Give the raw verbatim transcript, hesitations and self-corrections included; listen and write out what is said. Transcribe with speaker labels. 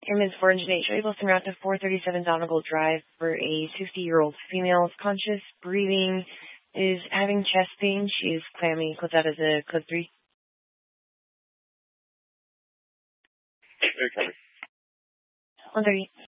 Speaker 1: Image four engine eight, show Wilson route to four thirty-seven Donegal Drive for a sixty-year-old female. Is conscious, breathing, is having chest pain. She is clammy. Code that as a code three.
Speaker 2: Okay.
Speaker 1: one thirty.